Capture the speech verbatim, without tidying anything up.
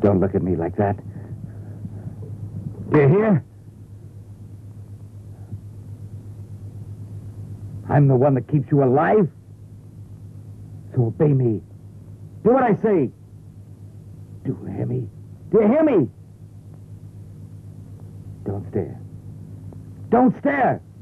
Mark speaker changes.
Speaker 1: Don't look at me like that. Do you hear? I'm the one that keeps you alive. So obey me. Do what I say. Do you hear me? Do you hear me? Don't stare. Don't stare!